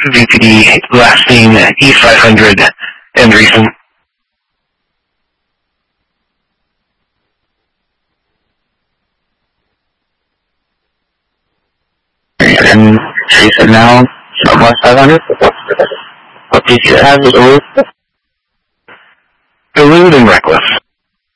VPD lasting E500 and recent. And recent now, almost 500. What PC it has is old. Illud and Reckless.